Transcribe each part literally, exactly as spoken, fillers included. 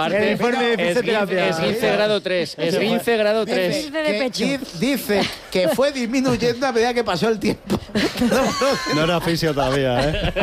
Aparte, el informe de fisioterapia. Es quince grado tres. Es quince grado tres. Dice, que, dice, dice que fue disminuyendo a medida que pasó el tiempo. No era fisio todavía, ¿eh?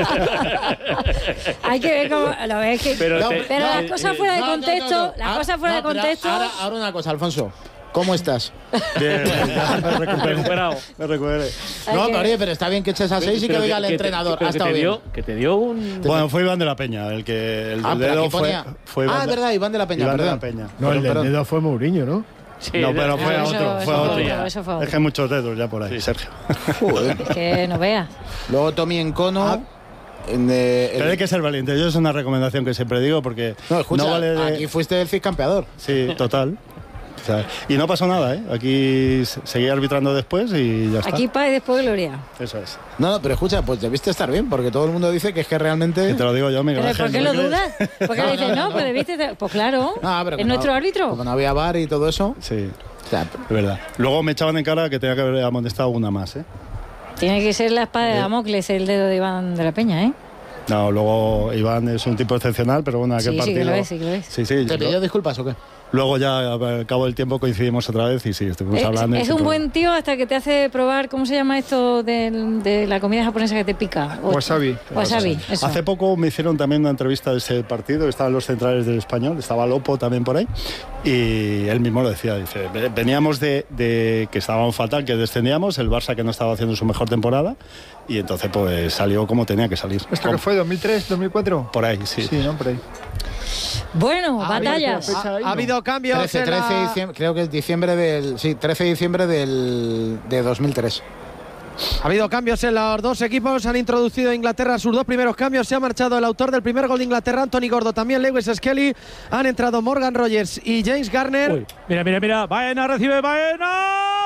Hay que ver cómo lo ves que. Pero, No, te, pero no, las cosas eh, fuera de no, no, contexto, no, no. las Ah, cosas fuera no, de pero contexto. Ahora, ahora una cosa, Alfonso. ¿Cómo estás? Bien, ya me recuperé. Recuperado. Me recuperé. Hay No, que- pero oye, pero está bien que eches a seis y que Pero diga al que te- entrenador. pero Ha que estado te bien. dio, que te dio un. Bueno, fue Iván de la Peña, el que el Ah, del pero dedo aquí fue, ponía- fue Iván Ah, de- verdad, Iván de la Peña, Iván de perdón. la Peña. No, el Perdón, del perdón. dedo fue Mourinho, ¿no? Sí, No, pero fue Ah, a eso- otro, eso fue a fue otro. otro, eso fue otro. Es que hay muchos dedos ya por ahí, Sergio. Joder. Es que no veas. Luego Tommy Encono. En, eh, Pero el- hay que ser valiente. Yo es una recomendación que siempre digo porque No, escucha, no vale de- aquí fuiste el ciscampeador. Sí, total. O sea, y no pasó nada, ¿eh? Aquí se- seguí arbitrando después y ya está. Aquí paz y después gloria. Eso es. No, no, pero escucha, pues debiste estar bien, porque todo el mundo dice que es que realmente. Que te lo digo yo, Miguel ¿Pero Ángel. por qué ¿no lo crees? dudas? ¿Por qué No, le dices, no, no, no, pues no. debiste estar- Pues claro, Ah, pero es que nuestro no- árbitro. Como no había bar y todo eso. Sí, O sea, es verdad. Luego me echaban en cara que tenía que haber amonestado una más, ¿eh? Tiene que ser la espada de Damocles, el dedo de Iván de la Peña, ¿eh? No, luego Iván es un tipo excepcional, pero bueno, aquel Sí, sí partido... que lo es, sí que lo es. Sí, sí. ¿te yo- pidió disculpas o qué? Luego ya al cabo del tiempo coincidimos otra vez y sí, estuvimos Es, hablando. y es sin un problema. buen tío hasta que te hace probar, ¿cómo se llama esto del- de la comida japonesa que te pica? O- Wasabi. Wasabi, eso. Hace poco me hicieron también una entrevista de ese partido, estaban los centrales del Español, estaba Lopo también por ahí, y él mismo lo decía, dice, veníamos de, de que estábamos fatal, que descendíamos, el Barça que no estaba haciendo su mejor temporada, y entonces pues salió como tenía que salir. ¿Esto Como- que fue? ¿dos mil tres, dos mil cuatro? Por ahí, sí. Sí, ¿no? Por ahí. Bueno, Ah, batallas. había fecha ahí, Ha ¿no? habido cambios trece, en trece de la... diciembre, creo que es diciembre del. Sí, trece de diciembre del, de dos mil tres. Ha habido cambios en los dos equipos. Han introducido a Inglaterra sus dos primeros cambios. Se ha marchado el autor del primer gol de Inglaterra, Anthony Gordo. También Lewis Skelly. Han entrado Morgan Rogers y James Garner. Uy, mira, mira, mira. Baena recibe Baena.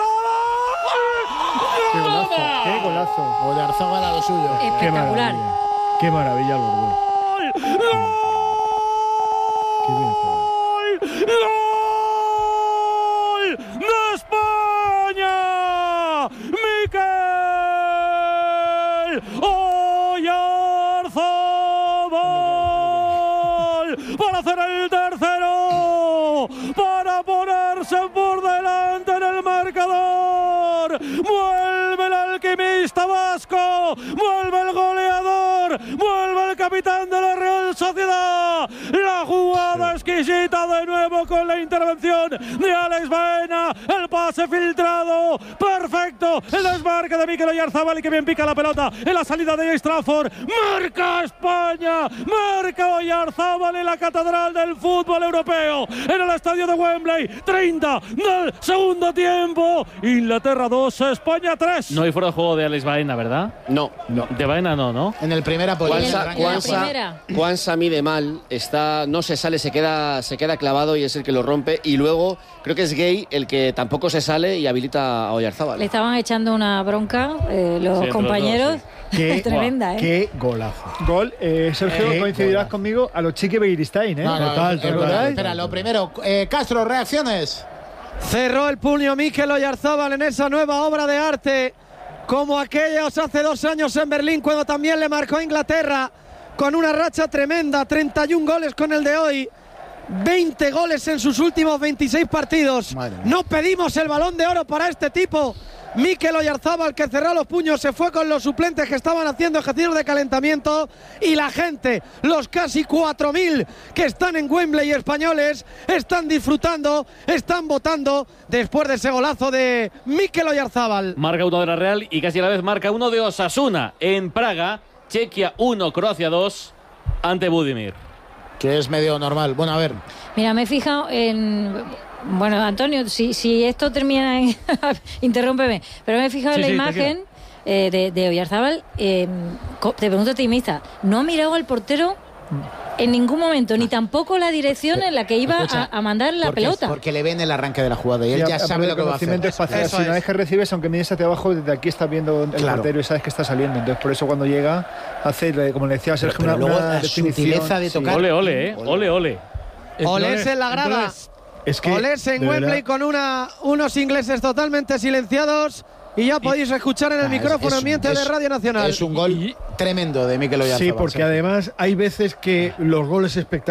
¡Qué golazo! ¡Qué golazo! Oyarzábal a lo suyo. ¡Qué Espectacular. maravilla! ¡Qué maravilla los dos! ¡Qué bien juega! ¡Gol de España! ¡Mikel Oyarzábal! Para hacer el tercero, para ponerse por delante en el marcador. Vuelve el alquimista vasco, vuelve el goleador, vuelve el capitán de la Real Sociedad. La jugada exquisita de nuevo con la intervención de Alex Baena, el pase filtrado, perfecto, el desmarque de Mikel Oyarzábal y que bien pica la pelota en la salida de Trafford. Marca España, marca Oyarzábal en la catedral del fútbol europeo, en el estadio de Wembley. Treinta del segundo tiempo, Inglaterra dos, España tres. No hay fuera de juego de Alex Baena, ¿verdad? No. No. De Baena no, ¿no? En el primer apoyo. En el- Juansa, en la Juansa, primera. Juansa mide mal, está, no se sale, se queda, se queda clavado y es el que lo rompe. Y luego creo que es Gay el que tampoco se sale y habilita a Oyarzábal. Le estaban echando una bronca eh, los Sí, entre compañeros. los dos, Qué, Tremenda, ¿eh? ¡Qué golazo! Gol, eh, Sergio, Qué coincidirás golazo. conmigo a los Chiqui Begiristain, ¿eh? No, no, total, es brutal. total. Espera, lo primero, eh, Castro, reacciones. Cerró el puño Mikel Oyarzábal en esa nueva obra de arte, como aquellos hace dos años en Berlín, cuando también le marcó a Inglaterra con una racha tremenda, treinta y un goles con el de hoy, veinte goles en sus últimos veintiséis partidos. Madre mía. No pedimos el Balón de Oro para este tipo. Mikel Oyarzábal, que cerró los puños, se fue con los suplentes que estaban haciendo ejercicios de calentamiento, y la gente, los casi cuatro mil que están en Wembley españoles, están disfrutando, están votando después de ese golazo de Mikel Oyarzábal. Marca uno de la Real y casi a la vez marca uno de Osasuna en Praga. Chequia uno, Croacia dos ante Budimir. Que es medio normal. Bueno, a ver. Mira, me he fijado en... Bueno, Antonio, si, si esto termina en... Interrúmpeme. Pero me he fijado Sí, en la sí, imagen eh, de, de Oyarzábal. Eh, co- te pregunto, optimista, ¿no ha mirado al portero en ningún momento, ni tampoco la dirección en la que iba Escucha, a, a mandar la porque, pelota? Porque le ven el arranque de la jugada y él Sí, ya a- sabe a- lo que va a hacer. conocimiento espacial. Eso Si una es. vez que recibes, aunque mides hacia abajo, desde aquí estás viendo el Claro. portero y sabes que está saliendo. Entonces, por eso cuando llega, hace, como le decía Sergio, Pero una, luego una la definición. sutileza de Sí. tocar. Ole, ole, eh. Ole, ole. Olés en la grada. Entonces, es que, Olés en de Wembley verdad, con una, unos ingleses totalmente silenciados. Y ya podéis escuchar en el Ah, es- micrófono es- ambiente es- de Radio Nacional. Es un gol tremendo de Mikel Oyarzábal. Sí, porque además hay veces que los goles espectaculares